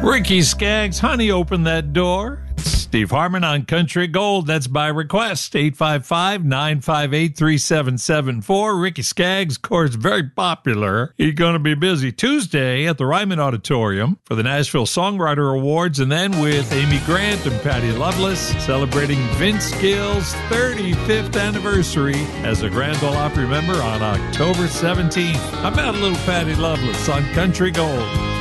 Ricky Skaggs, honey, open that door. Steve Harmon on Country Gold. That's by request. 855-958-3774. Ricky Skaggs, of course, very popular. He's going to be busy Tuesday at the Ryman Auditorium for the Nashville Songwriter Awards, and then with Amy Grant and Patty Loveless celebrating Vince Gill's 35th anniversary as a Grand Ole Opry member on October 17th. How about a little Patty Loveless on Country Gold?